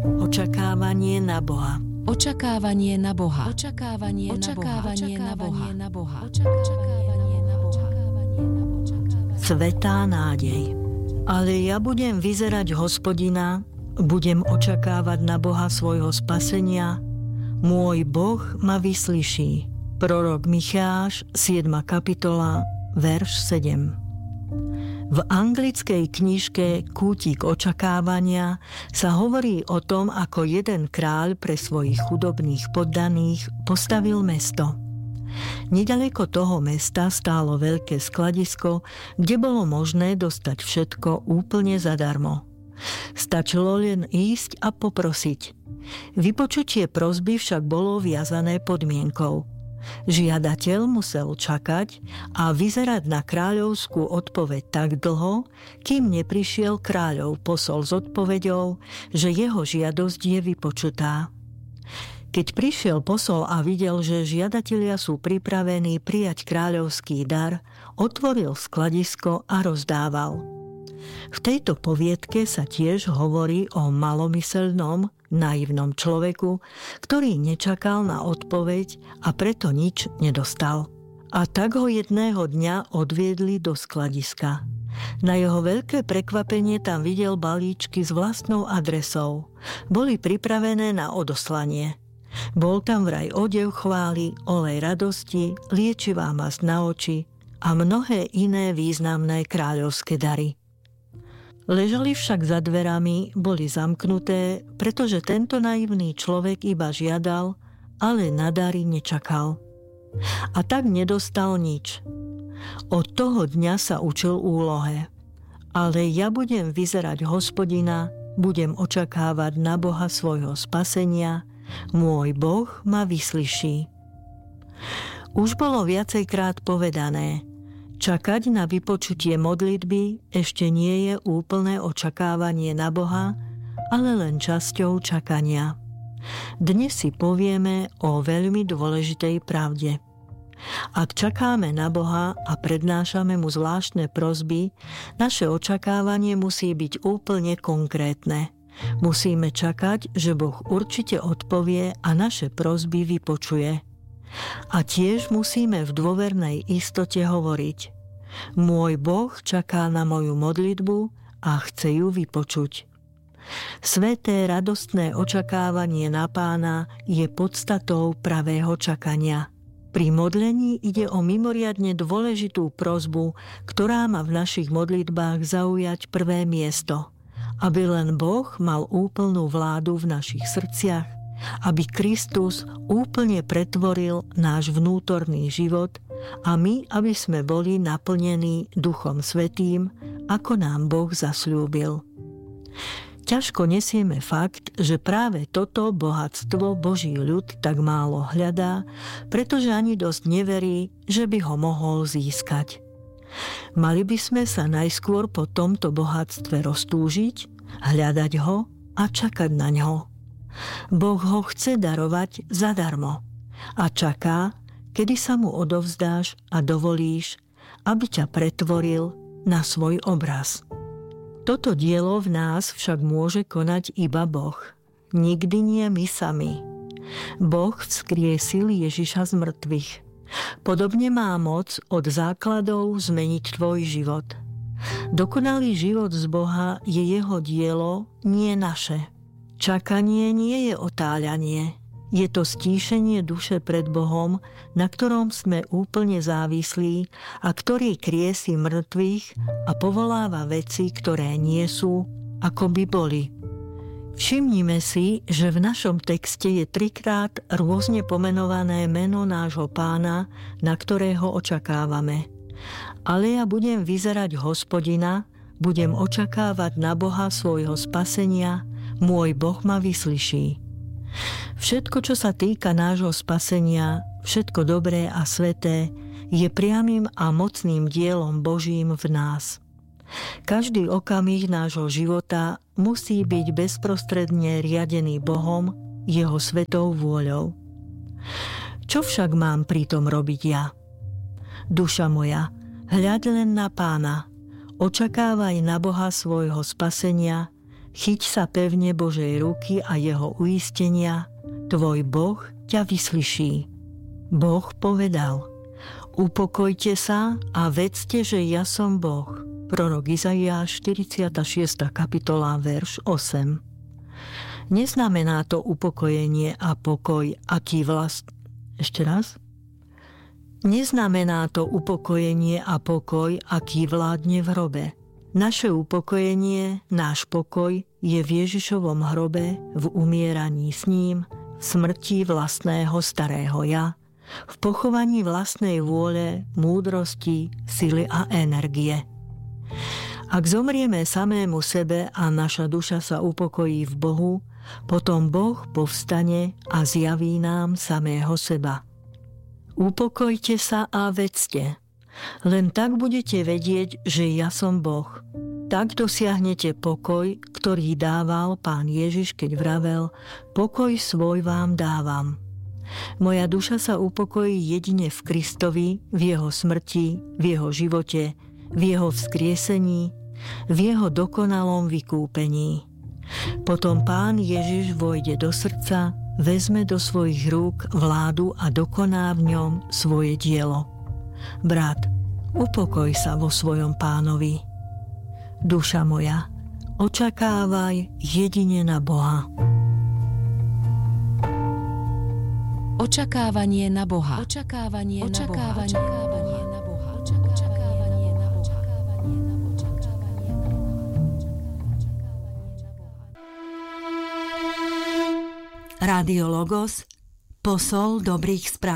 Očakávanie na Boha. Očakávanie na Boha. Očakávanie na Boha. Svätá nádej. Ale ja budem vyzerať Hospodina, budem očakávať na Boha svojho spasenia. Môj Boh ma vyslyší. Prorok Micháš, 7. kapitola, verš 7. V anglickej knižke Kútik očakávania sa hovorí o tom, ako jeden kráľ pre svojich chudobných poddaných postavil mesto. Nedaleko toho mesta stálo veľké skladisko, kde bolo možné dostať všetko úplne zadarmo. Stačilo len ísť a poprosiť. Vypočutie prosby však bolo viazané podmienkou. Žiadateľ musel čakať a vyzerať na kráľovskú odpoveď tak dlho, kým neprišiel kráľov posol s odpoveďou, že jeho žiadosť je vypočutá. Keď prišiel posol a videl, že žiadatelia sú pripravení prijať kráľovský dar, otvoril skladisko a rozdával. V tejto poviedke sa tiež hovorí o malomyselnom, naivnom človeku, ktorý nečakal na odpoveď a preto nič nedostal. A tak ho jedného dňa odviedli do skladiska. Na jeho veľké prekvapenie tam videl balíčky s vlastnou adresou. Boli pripravené na odoslanie. Bol tam vraj odev chvály, olej radosti, liečivá masť na oči a mnohé iné významné kráľovské dary. Ležali však za dverami, boli zamknuté, pretože tento naivný človek iba žiadal, ale na dary nečakal. A tak nedostal nič. Od toho dňa sa učil úlohe. Ale ja budem vyzerať Hospodina, budem očakávať na Boha svojho spasenia, môj Boh ma vyslyší. Už bolo viacejkrát povedané, čakať na vypočutie modlitby ešte nie je úplné očakávanie na Boha, ale len časťou čakania. Dnes si povieme o veľmi dôležitej pravde. Ak čakáme na Boha a prednášame mu zvláštne prosby, naše očakávanie musí byť úplne konkrétne. Musíme čakať, že Boh určite odpovie a naše prosby vypočuje. A tiež musíme v dôvernej istote hovoriť: môj Boh čaká na moju modlitbu a chce ju vypočuť. Sväté radostné očakávanie na Pána je podstatou pravého čakania. Pri modlení ide o mimoriadne dôležitú prosbu, ktorá má v našich modlitbách zaujať prvé miesto, aby len Boh mal úplnú vládu v našich srdciach, aby Kristus úplne pretvoril náš vnútorný život a my, aby sme boli naplnení Duchom Svätým, ako nám Boh zasľúbil. Ťažko nesieme fakt, že práve toto bohatstvo Boží ľud tak málo hľadá, pretože ani dosť neverí, že by ho mohol získať. Mali by sme sa najskôr po tomto bohatstve roztúžiť, hľadať ho a čakať na ňo. Boh ho chce darovať zadarmo a čaká, kedy sa mu odovzdáš a dovolíš, aby ťa pretvoril na svoj obraz. Toto dielo v nás však môže konať iba Boh. Nikdy nie my sami. Boh vzkriesil Ježiša z mŕtvych. Podobne má moc od základov zmeniť tvoj život. Dokonalý život z Boha je jeho dielo, nie naše. Čakanie nie je otáľanie. Je to stíšenie duše pred Bohom, na ktorom sme úplne závislí a ktorý kriesi mŕtvych a povoláva veci, ktoré nie sú, ako by boli. Všimnime si, že v našom texte je 3-krát rôzne pomenované meno nášho Pána, na ktorého očakávame. Ale ja budem vyzerať Hospodina, budem očakávať na Boha svojho spasenia, môj Boh ma vyslyší. Všetko, čo sa týka nášho spasenia, všetko dobré a sveté, je priamym a mocným dielom Božím v nás. Každý okamih nášho života musí byť bezprostredne riadený Bohom, jeho svetou vôľou. Čo však mám pritom robiť ja? Duša moja, hľaď len na Pána, očakávaj na Boha svojho spasenia, Chyť sa pevne Božej ruky a jeho uistenia, tvoj Boh ťa vyslyší. Boh povedal: upokojte sa a vedzte, že ja som Boh. Prorok Izaiáš, 46. kapitola, verš 8. Neznamená to upokojenie a pokoj, Neznamená to upokojenie a pokoj, aký vládne v hrobe. Naše upokojenie, náš pokoj je v Ježišovom hrobe, v umieraní s ním, v smrti vlastného starého ja, v pochovaní vlastnej vôle, múdrosti, sily a energie. Ak zomrieme samému sebe a naša duša sa upokojí v Bohu, potom Boh povstane a zjaví nám samého seba. Upokojte sa a vedzte. Len tak budete vedieť, že ja som Boh. Tak dosiahnete pokoj, ktorý dával Pán Ježiš, keď vravel: pokoj svoj vám dávam. Moja duša sa upokojí jedine v Kristovi, v jeho smrti, v jeho živote, v jeho vzkriesení, v jeho dokonalom vykúpení. Potom Pán Ježiš vojde do srdca, vezme do svojich rúk vládu a dokoná v ňom svoje dielo. Brat, upokoj sa vo svojom Pánovi. Duša moja, očakávaj jedine na Boha. Očakávanie na Boha. Rádio Logos, posol dobrých správ.